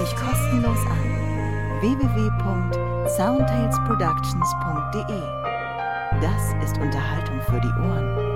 dich kostenlos an. www.soundtalesproductions.de. Das ist Unterhaltung für die Ohren.